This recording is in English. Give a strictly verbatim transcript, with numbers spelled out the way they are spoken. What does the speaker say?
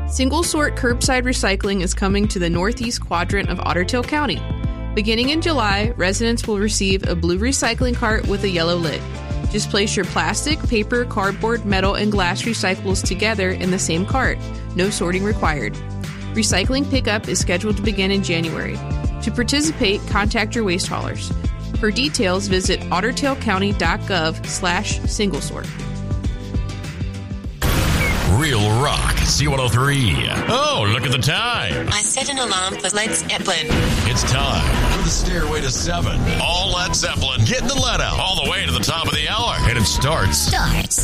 Single sort curbside recycling is coming to the northeast quadrant of Otter Tail County. Beginning in July, residents will receive a blue recycling cart with a yellow lid. Just place your plastic, paper, cardboard, metal, and glass recyclables together in the same cart. No sorting required. Recycling pickup is scheduled to begin in January. To participate, contact your waste haulers. For details, visit ottertailcounty.gov slash single sort. Real Rock, C one oh three. Oh, look at the time. I set an alarm for Led Zeppelin. It's time for the Stairway to Seven. All Led Zeppelin getting the let out all the way to the top of the hour. And it starts... Starts...